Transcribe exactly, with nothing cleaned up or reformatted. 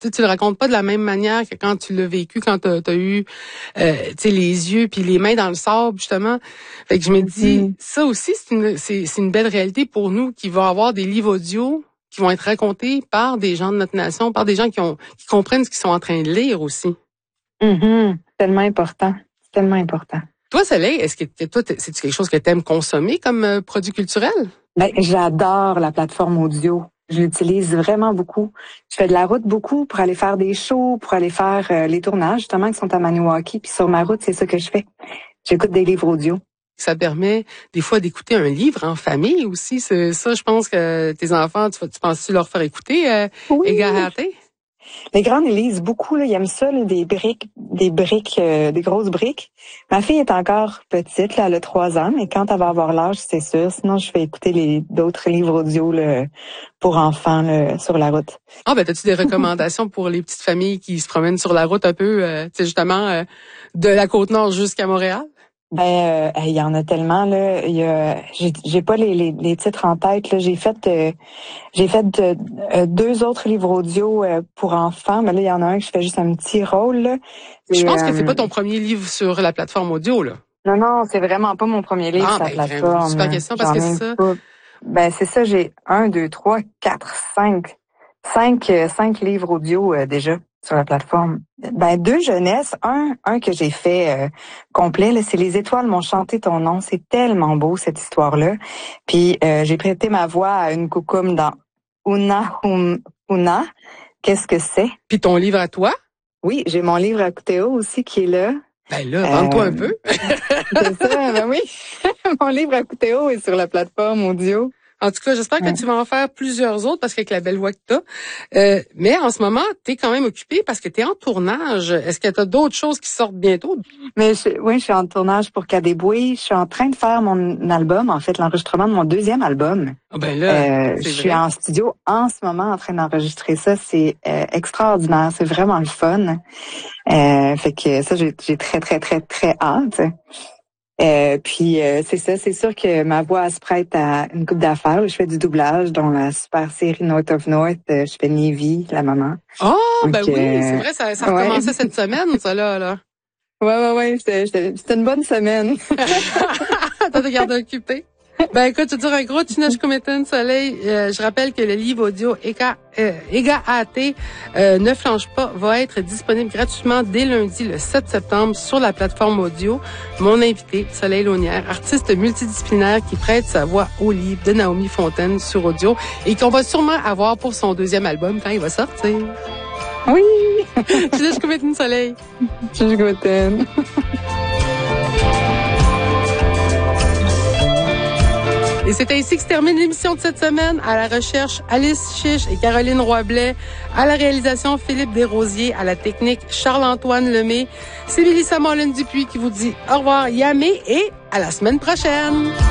Tu, tu le racontes pas de la même manière que quand tu l'as vécu, quand tu as eu euh, tu sais, les yeux puis les mains dans le sable, justement. Fait que je me dis, Mm-hmm. ça aussi, c'est une, c'est, c'est une belle réalité pour nous qui va avoir des livres audio qui vont être racontés par des gens de notre nation, par des gens qui ont qui comprennent ce qu'ils sont en train de lire aussi. Mm-hmm. Tellement important. C'est tellement important. Toi, Soleil, est-ce que toi, c'est quelque chose que tu aimes consommer comme euh, produit culturel? Ben, j'adore la plateforme audio. Je l'utilise vraiment beaucoup. Je fais de la route beaucoup pour aller faire des shows, pour aller faire euh, les tournages, justement, qui sont à Maniwaki. Puis sur ma route, c'est ça que je fais. J'écoute des livres audio. Ça permet des fois d'écouter un livre en famille aussi. C'est ça, je pense que tes enfants, tu, tu penses-tu leur faire écouter euh, Oui. Égaraté? Les grands, ils lisent beaucoup, là. Ils aiment ça, là, des briques, des briques, euh, des grosses briques. Ma fille est encore petite, là, elle a trois ans, mais quand elle va avoir l'âge, c'est sûr. Sinon, je fais écouter les d'autres livres audio là, pour enfants là, sur la route. Ah ben, as-tu des recommandations pour les petites familles qui se promènent sur la route un peu, euh, tu sais, justement, euh, de la Côte-Nord jusqu'à Montréal? Ben, il euh, y en a tellement là. Il y a, j'ai, j'ai pas les, les, les titres en tête là. J'ai fait, euh, j'ai fait de, euh, deux autres livres audio euh, pour enfants, mais là il y en a un que je fais juste un petit rôle. Là. Je Et, pense euh, que c'est pas ton premier livre sur la plateforme audio là. Non, non, c'est vraiment pas mon premier livre Ah sur ben, la plateforme. super question parce J'en que ai c'est ça. pas. Ben c'est ça. J'ai un, deux, trois, quatre, cinq, cinq, euh, cinq livres audio euh, déjà sur la plateforme. Ben deux jeunesse, un un que j'ai fait euh, complet là, c'est Les étoiles m'ont chanté ton nom, c'est tellement beau cette histoire-là. Puis euh, j'ai prêté ma voix à une coucoum dans Una Hum Una. Qu'est-ce que c'est? Puis ton livre à toi? Oui, j'ai mon livre à Cootéo aussi qui est là. Ben là, vende-toi euh, un peu. C'est ça, ben oui. Mon livre à Cootéo est sur la plateforme audio. En tout cas, j'espère que tu vas en faire plusieurs autres parce qu'avec la belle voix que tu as. Euh, mais en ce moment, tu es quand même occupée parce que tu es en tournage. Est-ce que tu as d'autres choses qui sortent bientôt? Mais je, oui, je suis en tournage pour Cadéboué. Je suis en train de faire mon album, en fait, l'enregistrement de mon deuxième album. Ah ben là, euh, je suis en studio en ce moment en train d'enregistrer ça. C'est euh, extraordinaire. C'est vraiment le fun. Euh, fait que ça, j'ai, j'ai très, très, très, très hâte. Euh, puis euh, c'est ça, c'est sûr que ma voix se prête à une coupe d'affaires. Je fais du doublage dans la super série North of North. Euh, je fais Navy, la maman. Oh, ben Donc, oui, euh, c'est vrai, ça, ça a recommencé ouais. cette semaine, ça là. là. Ouais, ouais, ouais, c'était, c'était, c'était une bonne semaine. T'as te garder occupé. Ben écoute, je veux dire un gros Tinache Cometon Soleil. Euh, je rappelle que le livre audio Ega euh, Ega A T euh, ne flanche pas va être disponible gratuitement dès lundi le sept septembre sur la plateforme audio. Mon invité, Soleil Launière, artiste multidisciplinaire qui prête sa voix au livre de Naomi Fontaine sur audio et qu'on va sûrement avoir pour son deuxième album quand il va sortir. Oui! Tinache Cometon Soleil. Tinache Cometon. Et c'est ainsi que se termine l'émission de cette semaine. À la recherche, Alice Chiche et Caroline Roy-Blais. À la réalisation, Philippe Desrosiers. À la technique, Charles-Antoine Lemay. C'est Mélissa Mollin-Dupuis qui vous dit au revoir, Yamé, et à la semaine prochaine.